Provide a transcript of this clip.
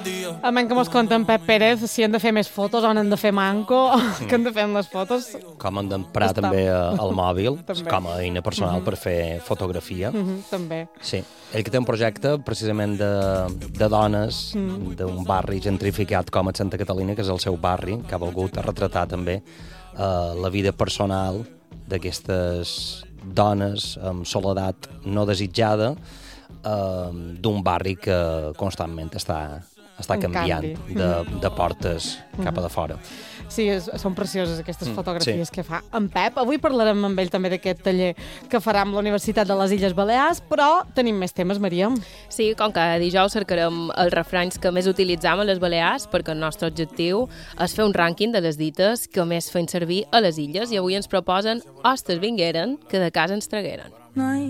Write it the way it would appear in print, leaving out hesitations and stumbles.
A menys que mos conta en Pep Pérez si hem de fer més fotos o n'hem de fer manco, que hem de fer amb les fotos. Com hem d'emprar també el mòbil com a eina personal per fer fotografia. També. Sí. Ell que té un projecte precisament de dones d'un barri gentrificat com a Santa Catalina, que és el seu barri, que ha volgut retratar també la vida personal d'aquestes dones amb soledat no desitjada d'un barri que constantment està canviant de portes cap a de fora. Sí, són precioses aquestes fotografies que fa en Pep. Avui parlarem amb ell també d'aquest taller que farà amb la Universitat de les Illes Balears, però tenim més temes, Maria. Sí, com cada dijous cercarem els refranys que més utilitzam a les Balears, perquè el nostre objectiu és fer un rànquing de les dites que més feim servir a les illes, i avui ens proposen hostes vingueren que de casa ens tragueren.